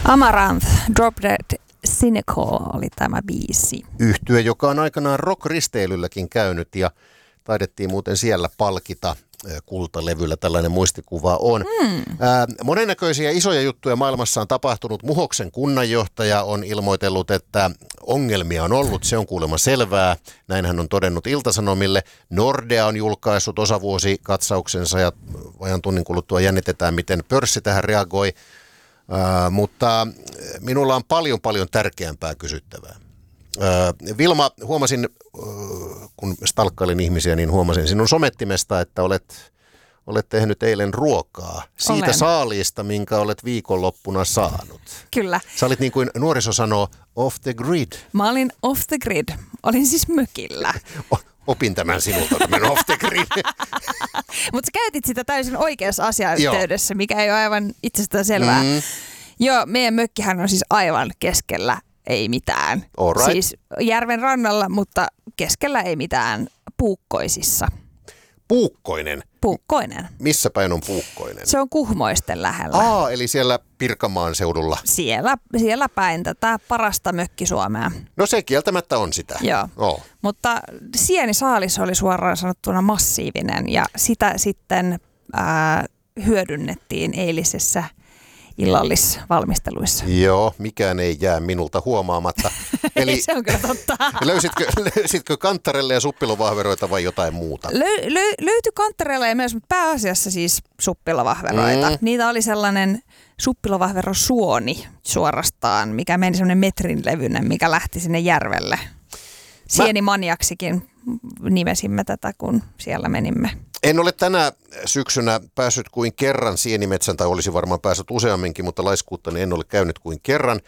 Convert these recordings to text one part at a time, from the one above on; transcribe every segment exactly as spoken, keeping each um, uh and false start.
Amaranth, Drop Dead Cynical oli tämä biisi. Yhtye, joka on aikanaan rock-risteilylläkin käynyt ja taidettiin muuten siellä palkita kultalevyllä, tällainen muistikuva on. Mm. Ää, monennäköisiä isoja juttuja maailmassa on tapahtunut. Muhoksen kunnanjohtaja on ilmoitellut, että ongelmia on ollut, se on kuulemma selvää. Näin hän on todennut Ilta-Sanomille. Nordea on julkaissut osavuosikatsauksensa ja ajan tunnin kuluttua jännitetään, miten pörssi tähän reagoi. Ää, mutta minulla on paljon paljon tärkeämpää kysyttävää. Ää, Vilma, huomasin, kun stalkkailin ihmisiä, niin huomasin sinun somettimesta, että olet, olet tehnyt eilen ruokaa siitä Olen. saaliista, minkä olet viikonloppuna saanut. Kyllä. Sä olit niin kuin nuoriso sanoo, off the grid. Mä olin off the grid. Olin siis mökillä. Opin tämän sinulta, tämän off the grid. Mutta sä käytit sitä täysin oikeassa asiayhteydessä, mikä ei ole aivan itsestään selvää. Mm. Joo, meidän mökkihän on siis aivan keskellä. Ei mitään. Alright. Siis järven rannalla, mutta keskellä ei mitään, Puukkoisissa. Puukkoinen? Puukkoinen. Missä päin on Puukkoinen? Se on Kuhmoisten lähellä. Aa, eli siellä Pirkanmaan seudulla. Siellä, siellä päin tätä parasta mökki-Suomea. No se kieltämättä on sitä. Joo, oh. Mutta sienisaalis oli suoraan sanottuna massiivinen ja sitä sitten ää, hyödynnettiin eilisessä illallisvalmisteluissa. Joo, mikään ei jää minulta huomaamatta. Eli se on kyllä totta. Löysitkö, löysitkö kanttarelle ja suppilovahveroita vai jotain muuta? Lö, lö, löytyi kanttarelle ja myös pääasiassa siis suppilovahveroita. Mm. Niitä oli sellainen suppilovahverosuoni suorastaan, mikä meni semmoinen metrin levyinen, mikä lähti sinne järvelle. Sienimaniaksikin nimesimme tätä, kun siellä menimme. En ole tänä syksynä päässyt kuin kerran sienimetsän, tai olisi varmaan päässyt useamminkin, mutta laiskuuttani en ole käynyt kuin kerran.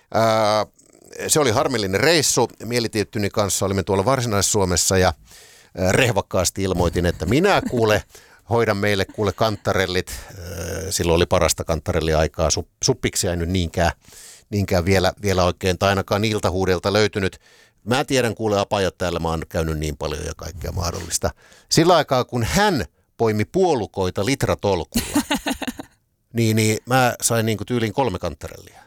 Ää, se oli harmillinen reissu. Mielitiettyni kanssa olimme tuolla Varsinais-Suomessa ja ää, rehvakkaasti ilmoitin, että minä kuule, hoidan meille kuule kanttarellit. Ää, silloin oli parasta kanttarelliaikaa. Sup, suppiksi ei nyt niinkään, niinkään vielä, vielä oikein, tai ainakaan iltahuudelta löytynyt. Mä tiedän kuule apajat täällä, mä oon käynyt niin paljon ja kaikkea mahdollista. Sillä aikaa kun hän poimi puolukoita litratolkulla, niin, niin mä sain niin kuin tyyliin kolme kanttarellia.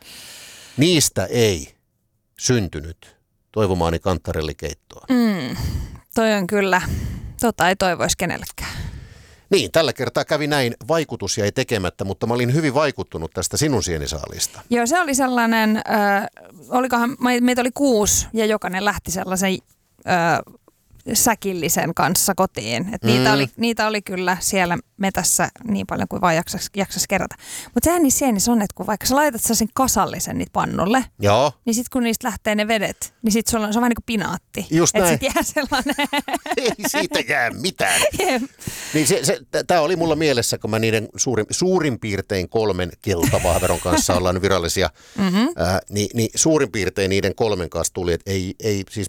Niistä ei syntynyt toivomaani kanttarellikeittoa. Mm, toi on kyllä, tota ei toivoisi kenellekään. Niin, tällä kertaa kävi näin, vaikutus jäi tekemättä, mutta mä olin hyvin vaikuttunut tästä sinun sienisaalista. Joo, se oli sellainen, äh, olikohan, meitä oli kuusi ja jokainen lähti sellaisen äh, säkillisen kanssa kotiin. Et niitä, mm. oli, niitä oli kyllä siellä metässä niin paljon kuin vaan jaksas, jaksas kerätä. Mutta sehän niissä sienissä on, että kun vaikka sä laitat sellaisen kasallisen niitä pannulle, Joo. niin sitten kun niistä lähtee ne vedet, niin sitten se on vähän niin kuin pinaatti. Just näin. Että sitten jää sellainen. Ei siitä jää mitään. Niin se, se, tämä oli mulla mielessä, kun mä niiden suurin, suurin piirtein kolmen keltavahveron kanssa ollaan virallisia, mm-hmm. äh, niin, niin suurin piirtein niiden kolmen kanssa tuli, että ei, ei siis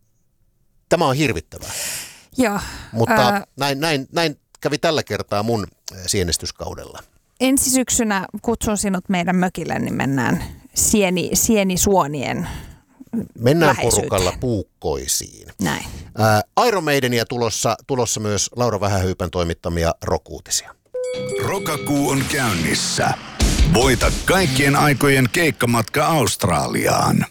tämä on hirvittävää. Joo. Mutta ää... näin, näin, näin kävi tällä kertaa mun sienestyskaudella. Ensi syksynä kutsun sinut meidän mökille, niin mennään sieni, sienisuonien Mennään porukalla Puukkoisiin. Näin. Ää, Iron Maidenia tulossa, tulossa myös Laura Vähähyypän toimittamia rock-uutisia. Rokakuu on käynnissä. Voita kaikkien aikojen keikkamatka Australiaan.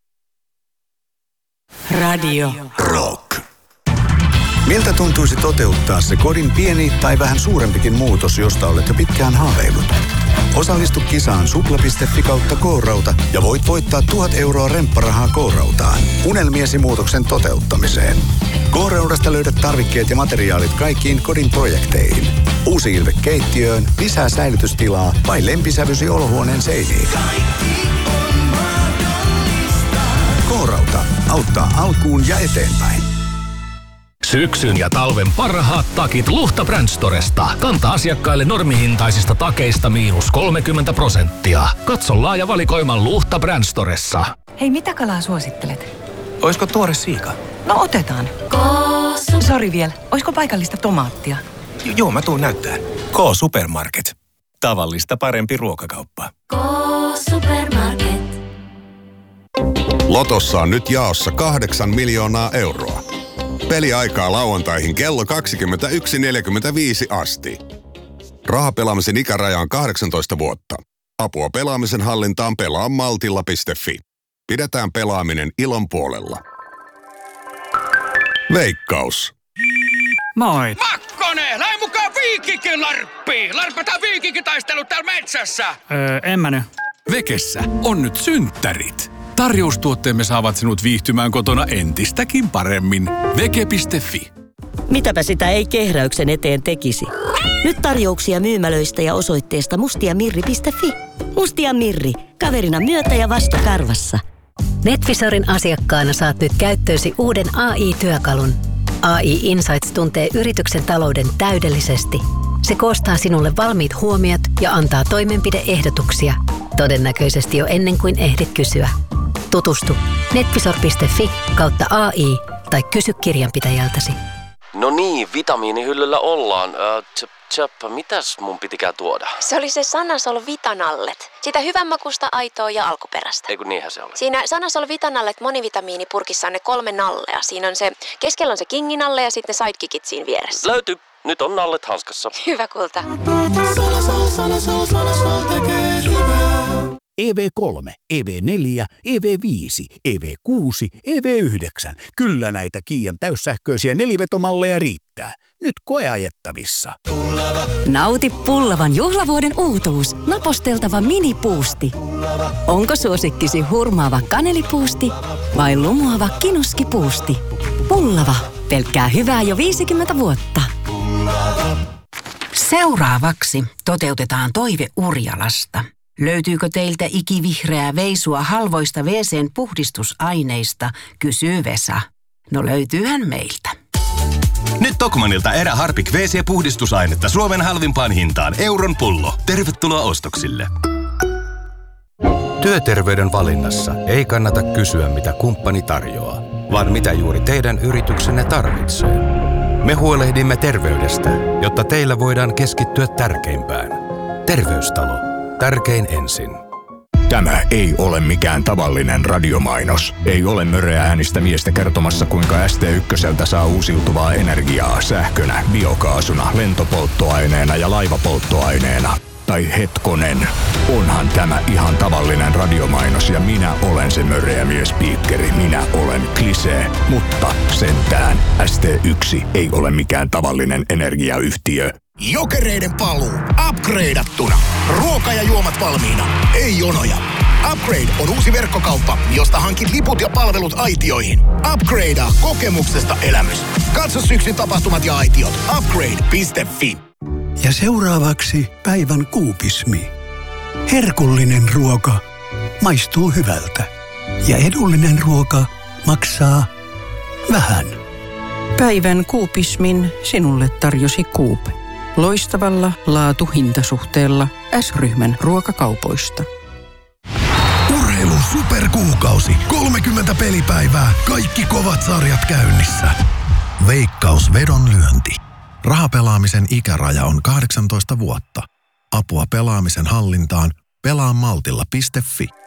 Radio Rock. Miltä tuntuisi toteuttaa se kodin pieni tai vähän suurempikin muutos, josta olet jo pitkään haaveillut? Osallistu kisaan supla piste fi kautta K-rauta ja voit voittaa tuhat euroa rempparahaa K-rautaan unelmiesi muutoksen toteuttamiseen. K-raudasta löydät tarvikkeet ja materiaalit kaikkiin kodin projekteihin. Uusi ilme keittiöön, lisää säilytystilaa vai lempisävysi olohuoneen seiniin. K-rauta auttaa alkuun ja eteenpäin. Syksyn ja talven parhaat takit Luhta Brand Storesta. Kanta-asiakkaille normihintaisista takeista miinus kolmekymmentä prosenttia. Katso laaja valikoima Luhta Brand Storessa. Hei, mitä kalaa suosittelet? Oisko tuore siika? No otetaan. Sori vielä, oisko paikallista tomaattia? J- joo, mä tuun näyttää. K-Supermarket. Tavallista parempi ruokakauppa. K-Supermarket. Lotossa on nyt jaossa kahdeksan miljoonaa euroa. Peliaikaa lauantaihin kello kaksikymmentäyksi neljäkymmentäviisi asti. Rahapelaamisen ikäraja on kahdeksantoista vuotta. Apua pelaamisen hallintaan pelaa maltilla piste fi. Pidetään pelaaminen ilon puolella. Veikkaus. Moi. Makkonen, lähde mukaan Viikikin larppiin. Larpataan viikinkitaistelut täällä metsässä. Öö, en mä nyt. Vekessä on nyt synttärit. Tarjoustuotteemme saavat sinut viihtymään kotona entistäkin paremmin. Veke piste fi. Mitäpä sitä ei kehräyksen eteen tekisi. Nyt tarjouksia myymälöistä ja osoitteesta mustiamirri piste fi. Mustia Mirri, kaverina myötä ja vastakarvassa. Netvisorin asiakkaana saat nyt käyttöösi uuden A I-työkalun. A I Insights tuntee yrityksen talouden täydellisesti. Se koostaa sinulle valmiit huomiot ja antaa toimenpide-ehdotuksia. Todennäköisesti jo ennen kuin ehdit kysyä. Tutustu netvisor piste fi kautta A I tai kysy kirjanpitäjältäsi. No niin, vitamiinihyllyllä ollaan. Äh, tjöp, tjöp, mitäs mun pitikään tuoda? Se oli se Sanasol Vitanallet. Sitä hyvänmakuista, aitoa ja alkuperäistä. Ei kun niinhän se oli. Siinä Sanasol Vitanallet monivitamiinipurkissa on ne kolme nallea. Siinä on se, keskellä on se kinginalle ja sitten sidekikit siinä vieressä. Löytyy. Nyt on nallet hanskassa. Hyvä kulta. E V kolme, E V neljä, E V viisi, E V kuusi, E V yhdeksän. Kyllä näitä Kiian täyssähköisiä nelivetomalleja riittää. Nyt koeajettavissa. Nauti Pullavan juhlavuoden uutuus. Naposteltava minipuusti. Onko suosikkisi hurmaava kanelipuusti vai lumoava kinuskipuusti? Pullava. Pelkkää hyvää jo viisikymmentä vuotta. Seuraavaksi toteutetaan toive Urjalasta. Löytyykö teiltä ikivihreää veisua halvoista W C:n puhdistusaineista, kysyy Vesa. No löytyyhän meiltä. Nyt Tokmanilta erä Harpik W C-puhdistusainetta Suomen halvimpaan hintaan euron pullo. Tervetuloa ostoksille. Työterveyden valinnassa ei kannata kysyä, mitä kumppani tarjoaa, vaan mitä juuri teidän yrityksenne tarvitsee. Me huolehdimme terveydestä, jotta teillä voidaan keskittyä tärkeimpään. Terveystalo. Tärkein ensin. Tämä ei ole mikään tavallinen radiomainos. Ei ole möreä äänistä miestä kertomassa, kuinka S T yksi saa uusiutuvaa energiaa sähkönä, biokaasuna, lentopolttoaineena ja laivapolttoaineena. Tai hetkonen, onhan tämä ihan tavallinen radiomainos ja minä olen se möreä miespiikkeri. Minä olen Klisee, mutta sentään S T yksi ei ole mikään tavallinen energiayhtiö. Jokereiden paluu. Upgradeattuna. Ruoka ja juomat valmiina. Ei jonoja. Upgrade on uusi verkkokauppa, josta hankit liput ja palvelut aitioihin. Upgradea kokemuksesta elämys. Katso syksyn tapahtumat ja aitiot. Upgrade piste fi. Ja seuraavaksi päivän kuupismi. Herkullinen ruoka maistuu hyvältä. Ja edullinen ruoka maksaa vähän. Päivän kuupismin sinulle tarjosi Coop. Loistavalla laatu-hintasuhteella S-ryhmän ruokakaupoista. Urheilun superkuukausi. kolmekymmentä pelipäivää. Kaikki kovat sarjat käynnissä. Veikkaus vedonlyönti. Rahapelaamisen ikäraja on kahdeksantoista vuotta. Apua pelaamisen hallintaan pelaa maltilla piste fi.